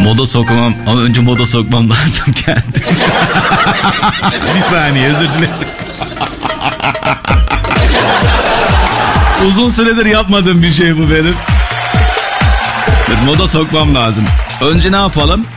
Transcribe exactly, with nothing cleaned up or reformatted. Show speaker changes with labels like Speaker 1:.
Speaker 1: Moda sokmam ama önce moda sokmam lazım kendim. Bir saniye, özür dilerim. Uzun süredir yapmadığım bir şey bu benim. Moda sokmam lazım. Önce ne yapalım?